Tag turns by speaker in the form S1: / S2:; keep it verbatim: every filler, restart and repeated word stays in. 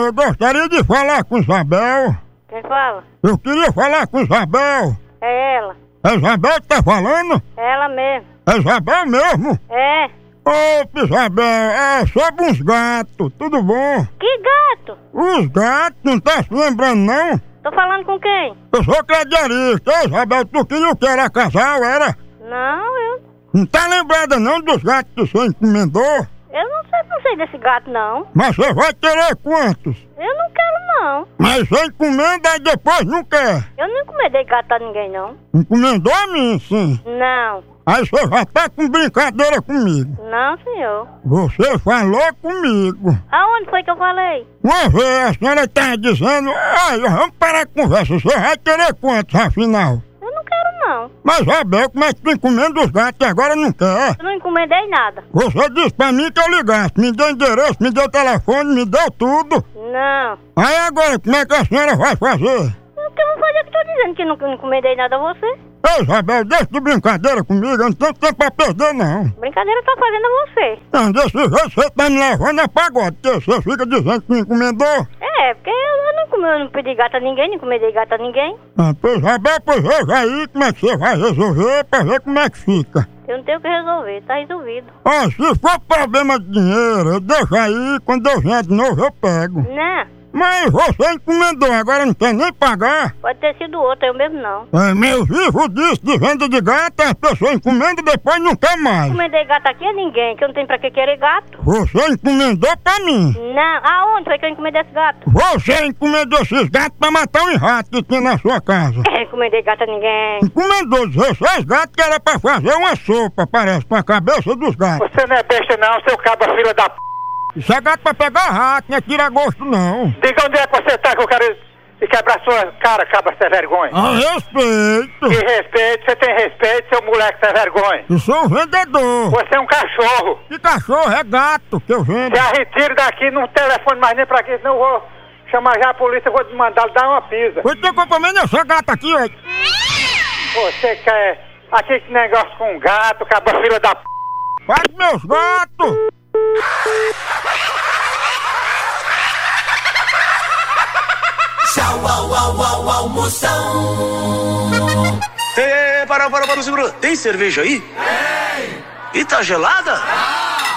S1: eu gostaria de falar com Isabel.
S2: Quem fala?
S1: Eu queria falar com Isabel.
S2: É ela.
S1: É Isabel que tá falando?
S2: É ela mesmo.
S1: É Isabel mesmo?
S2: É.
S1: Ô, Isabel, é sobre uns gatos, tudo bom?
S2: Que gato?
S1: Os gatos, não tá se lembrando não?
S2: Tô falando com quem?
S1: Eu sou crediarista. Ô, Isabel, tu queria o que? Era casal, era?
S2: Não, eu...
S1: Não tá lembrada não dos gatos que você encomendou?
S2: Eu não sei, não sei desse gato, não.
S1: Mas você vai querer quantos?
S2: Eu não quero, não.
S1: Mas você encomenda e depois não quer.
S2: Eu não encomendei gato a ninguém, não.
S1: Encomendou a mim, sim.
S2: Não.
S1: Aí você já tá com brincadeira comigo.
S2: Não, senhor.
S1: Você falou comigo.
S2: Aonde foi que eu falei?
S1: Uma vez a senhora tá dizendo, olha, vamos parar a conversa, você vai querer quantos afinal?
S2: Eu não quero, não.
S1: Mas Isabel, como é que tu encomenda os gatos e agora não quer?
S2: Eu não encomendei nada.
S1: Você disse pra mim que eu ligasse, me deu endereço, me deu telefone, me deu tudo.
S2: Não.
S1: Aí agora, como é que a senhora vai fazer?
S2: O que eu vou fazer que tô dizendo que não, não encomendei nada a você?
S1: Ei, Isabel, deixa de brincadeira comigo, eu não tenho tempo pra perder, não.
S2: Brincadeira tá fazendo a você.
S1: Não, desse jeito você tá me levando a pagode, porque você fica dizendo que me encomendou.
S2: É, porque eu não, come- eu não pedi gato a ninguém, não encomendei gato a ninguém.
S1: Ah, pois Isabel, pois veja aí como é que você vai resolver pra ver como é que fica.
S2: Eu não tenho o que resolver, tá resolvido.
S1: Ó, se for problema de dinheiro, deixa aí, quando eu vier de novo eu pego.
S2: Não,
S1: Mas você encomendou, agora não quer nem pagar.
S2: pode ter sido outro, eu mesmo não.
S1: É, meu vivo disse de venda de gato, as pessoas encomendam e depois não quer mais.
S2: Encomendei gato aqui a ninguém, que eu não tenho pra que querer gato.
S1: Você encomendou pra mim.
S2: Não, aonde foi que eu encomendei esse gato?
S1: Você encomendou esses gatos pra matar um rato que tinha na sua casa.
S2: Eu encomendei gato a ninguém.
S1: Encomendou dezesseis gatos que era pra fazer uma sopa, parece, com a cabeça dos gatos.
S3: Você não é besta não, seu cabo filho da p...
S1: Isso é gato pra pegar rato, não é tirar gosto não.
S3: Diga onde é que você tá que eu quero e quebrar sua cara, cabra sem vergonha.
S1: A respeito.
S3: Que respeito, você tem respeito, seu moleque sem vergonha.
S1: Eu sou um vendedor.
S3: Você é um cachorro.
S1: Que cachorro é gato que eu vendo.
S3: Já retire daqui, não telefone mais nem pra aqui, senão eu vou chamar já a polícia, eu vou mandar dar uma pisa.
S1: Pois tem compromisso essa gata aqui, ó.
S3: Você quer aqui esse negócio com gato, cabra filho da p...
S1: Faz meus gatos.
S4: Tchau, au, au, au, almoção.
S5: Ei, ei, ei, para, para, para, segura. Tem cerveja aí? Tem. E tá gelada?